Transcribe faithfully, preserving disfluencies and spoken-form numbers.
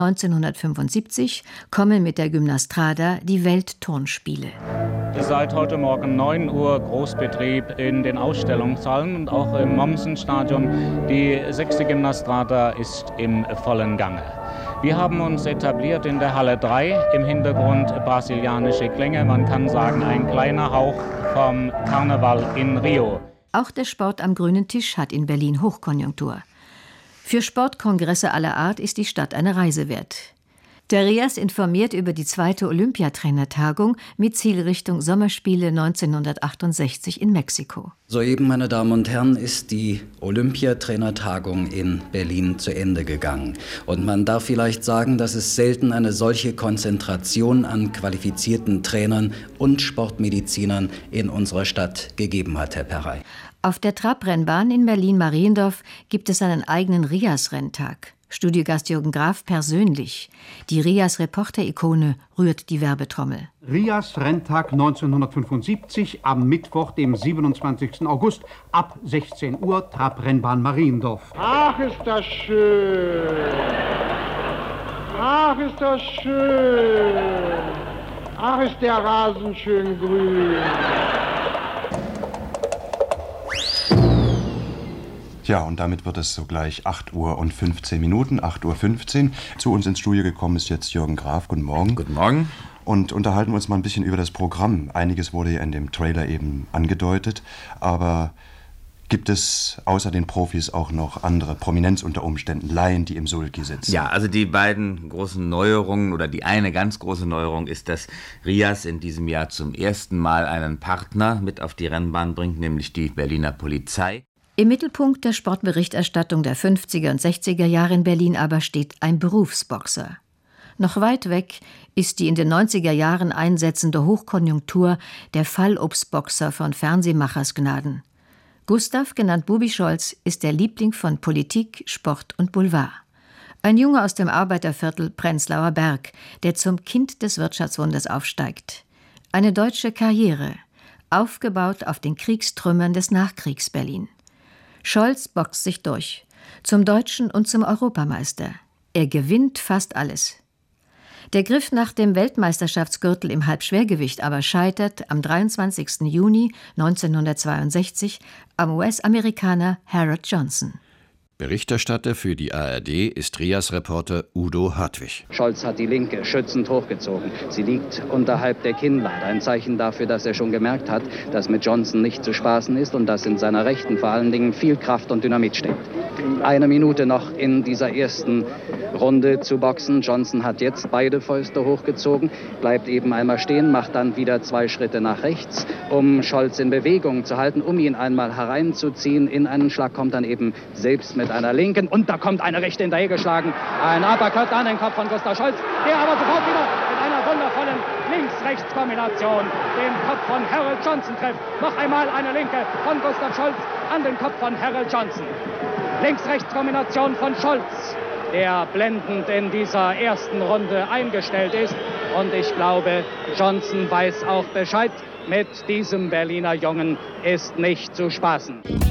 neunzehnhundertfünfundsiebzig kommen mit der Gymnastrada die Weltturnspiele. Seit heute Morgen neun Uhr Großbetrieb in den Ausstellungshallen und auch im Mommsen-Stadion. Die sechste Gymnastrada ist im vollen Gange. Wir haben uns etabliert in der Halle drei, im Hintergrund brasilianische Klänge. Man kann sagen, ein kleiner Hauch vom Karneval in Rio. Auch der Sport am grünen Tisch hat in Berlin Hochkonjunktur. Für Sportkongresse aller Art ist die Stadt eine Reise wert. Der RIAS informiert über die zweite Olympiatrainertagung mit Zielrichtung Sommerspiele neunzehnhundertachtundsechzig in Mexiko. Soeben, meine Damen und Herren, ist die Olympiatrainertagung in Berlin zu Ende gegangen. Und man darf vielleicht sagen, dass es selten eine solche Konzentration an qualifizierten Trainern und Sportmedizinern in unserer Stadt gegeben hat, Herr Perrey. Auf der Trabrennbahn in Berlin-Mariendorf gibt es einen eigenen RIAS-Renntag. Studiogast Jürgen Graf persönlich. Die RIAS-Reporter-Ikone rührt die Werbetrommel. RIAS-Renntag neunzehnhundertfünfundsiebzig am Mittwoch, dem siebenundzwanzigsten August ab sechzehn Uhr, Trabrennbahn Mariendorf. Ach, ist das schön! Ach, ist das schön! Ach, ist der Rasen schön grün! Ja, und damit wird es sogleich acht Uhr und fünfzehn Minuten, acht Uhr fünfzehn. Zu uns ins Studio gekommen ist jetzt Jürgen Graf. Guten Morgen. Guten Morgen. Und unterhalten wir uns mal ein bisschen über das Programm. Einiges wurde ja in dem Trailer eben angedeutet, aber gibt es außer den Profis auch noch andere Prominenz unter Umständen, Laien, die im Sulki sitzen? Ja, also die beiden großen Neuerungen oder die eine ganz große Neuerung ist, dass RIAS in diesem Jahr zum ersten Mal einen Partner mit auf die Rennbahn bringt, nämlich die Berliner Polizei. Im Mittelpunkt der Sportberichterstattung der fünfziger und sechziger Jahre in Berlin aber steht ein Berufsboxer. Noch weit weg ist die in den neunziger Jahren einsetzende Hochkonjunktur der Fallobstboxer von Fernsehmachers Gnaden. Gustav, genannt Bubi Scholz, ist der Liebling von Politik, Sport und Boulevard. Ein Junge aus dem Arbeiterviertel Prenzlauer Berg, der zum Kind des Wirtschaftswunders aufsteigt. Eine deutsche Karriere, aufgebaut auf den Kriegstrümmern des Nachkriegs-Berlin. Scholz boxt sich durch, zum Deutschen und zum Europameister. Er gewinnt fast alles. Der Griff nach dem Weltmeisterschaftsgürtel im Halbschwergewicht aber scheitert am dreiundzwanzigsten Juni neunzehnhundertzweiundsechzig am U S-Amerikaner Harold Johnson. Berichterstatter für die A R D ist RIAS-Reporter Udo Hartwig. Scholz hat die Linke schützend hochgezogen. Sie liegt unterhalb der Kinnlade. Ein Zeichen dafür, dass er schon gemerkt hat, dass mit Johnson nicht zu spaßen ist und dass in seiner Rechten vor allen Dingen viel Kraft und Dynamit steckt. Eine Minute noch in dieser ersten Runde zu boxen. Johnson hat jetzt beide Fäuste hochgezogen, bleibt eben einmal stehen, macht dann wieder zwei Schritte nach rechts, um Scholz in Bewegung zu halten, um ihn einmal hereinzuziehen. In einen Schlag kommt dann eben selbst mit einer linken und da kommt eine rechte hinterhergeschlagen. Ein Uppercut an den Kopf von Gustav Scholz, der aber sofort wieder mit einer wundervollen Links-Rechts-Kombination den Kopf von Harold Johnson trifft. Noch einmal eine linke von Gustav Scholz an den Kopf von Harold Johnson. Links-Rechts-Kombination von Scholz, der blendend in dieser ersten Runde eingestellt ist. Und ich glaube, Johnson weiß auch Bescheid. Mit diesem Berliner Jungen ist nicht zu spaßen.